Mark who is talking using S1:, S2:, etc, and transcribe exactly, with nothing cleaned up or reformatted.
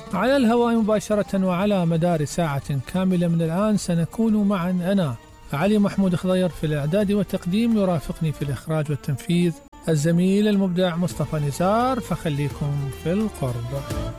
S1: على الهواء مباشرة وعلى مدار ساعة كاملة من الآن سنكون معا أنا علي محمود خضير في الإعداد والتقديم، يرافقني في الإخراج والتنفيذ الزميل المبدع مصطفى نزار، فخليكم في القرب.